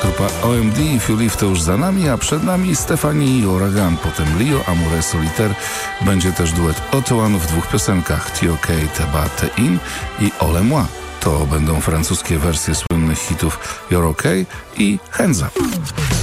grupa OMD i If You Leave to już za nami, a przed nami Stefani i Ouragan, potem Lio, Amoureux Solitaire. Będzie też duet Otoan w dwóch piosenkach T.O.K. Teba Te-In i Ole Moi. To będą francuskie wersje słynnych hitów You're OK i Hands Up.